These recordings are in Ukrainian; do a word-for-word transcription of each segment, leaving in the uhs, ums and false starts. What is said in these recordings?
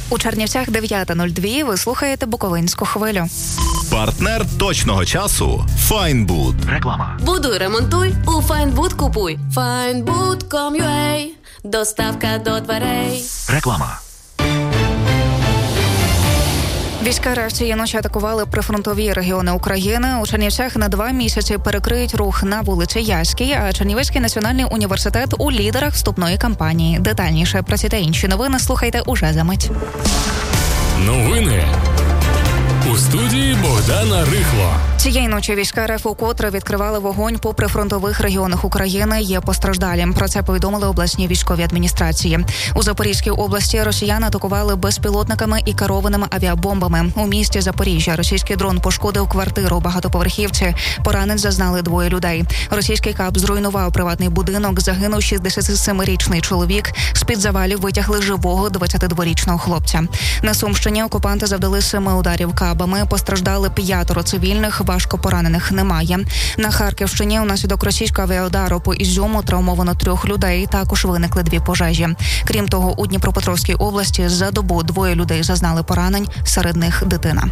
У Чернівцях дев'ята нуль два. Ви слухаєте Буковинську хвилю. Партнер точного часу – Файнбуд. Реклама. Будуй, ремонтуй, у Файнбуд купуй. файнбуд крапка ком крапка ю а. Доставка до дверей. Реклама. Війська РФ цієї ночі атакували прифронтові регіони України. У Чернівцях на два місяці перекриють рух на вулиці Яській, а Чернівецький національний університет у лідерах вступної кампанії. Детальніше про ці та інші новини слухайте уже за мить. Новини у студії Богдана Рихло. Цієї ночі війська РФ укотре відкривали вогонь по прифронтових регіонах України. Є постраждалі. Про це повідомили обласні військові адміністрації. У Запорізькій області росіяни атакували безпілотниками і керованими авіабомбами. У місті Запоріжжя російський дрон пошкодив квартиру багатоповерхівці. Поранень зазнали двоє людей. Російський кап зруйнував приватний будинок. Загинув шістдесятисемирічний чоловік. З-під завалів витягли живого двадцятидворічного хлопця. На Сумщині окупанти завдали семи ударів кабами. Постраждали п'ятеро цивільних. Важко поранених немає. На Харківщині унаслідок російського авіаудару по Ізюму травмовано трьох людей. Також виникли дві пожежі. Крім того, у Дніпропетровській області за добу двоє людей зазнали поранень, серед них дитина.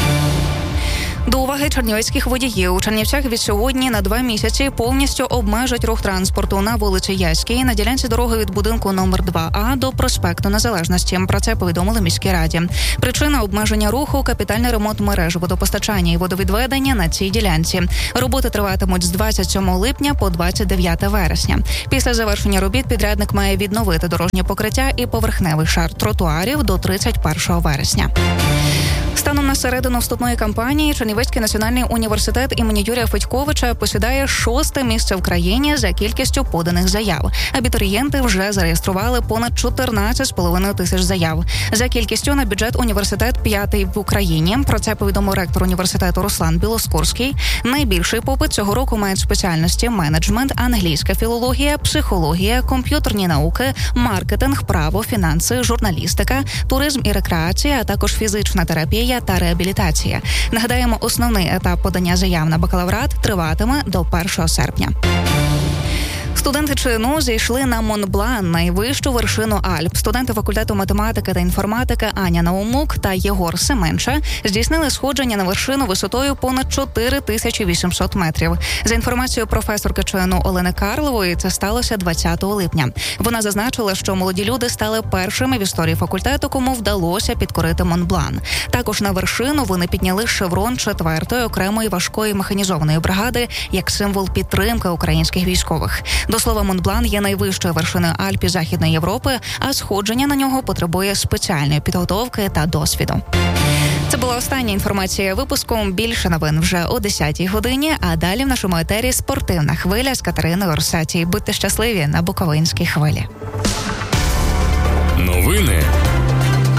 До уваги чернівецьких водіїв. У Чернівцях від сьогодні на два місяці повністю обмежать рух транспорту на вулиці Яській на ділянці дороги від будинку номер два А до проспекту Незалежності. Про це повідомили міській раді. Причина обмеження руху – капітальний ремонт мереж водопостачання і водовідведення на цій ділянці. Роботи триватимуть з двадцять сьомого липня по двадцять дев'яте вересня. Після завершення робіт підрядник має відновити дорожнє покриття і поверхневий шар тротуарів до тридцять першого вересня. Станом на середину вступної кампанії Чернівецький національний університет імені Юрія Федьковича посідає шосте місце в країні за кількістю поданих заяв. Абітурієнти вже зареєстрували понад чотирнадцять з половиною тисяч заяв. За кількістю на бюджет університет п'ятий в Україні. Про це повідомив ректор університету Руслан Білоскурський. Найбільший попит цього року мають спеціальності менеджмент, англійська філологія, психологія, комп'ютерні науки, маркетинг, право, фінанси, журналістика, туризм і рекреація, а також фізична терапія та реабілітація. Нагадаємо, основний етап подання заяв на бакалаврат триватиме до першого серпня. Студенти ЧНУ зійшли на Монблан, найвищу вершину Альп. Студенти факультету математики та інформатики Аня Наумук та Єгор Семенча здійснили сходження на вершину висотою понад чотири тисячі вісімсот метрів. За інформацією професорки ЧНУ Олени Карлової, це сталося двадцятого липня. Вона зазначила, що молоді люди стали першими в історії факультету, кому вдалося підкорити Монблан. Також на вершину вони підняли шеврон четвертої окремої важкої механізованої бригади як символ підтримки українських військових. До слова, Монблан є найвищою вершиною Альпів Західної Європи, а сходження на нього потребує спеціальної підготовки та досвіду. Це була остання інформація випуску. Більше новин вже о десятій годині, а далі в нашому етері спортивна хвиля з Катериною Орсаті. Будьте щасливі на Буковинській хвилі. Новини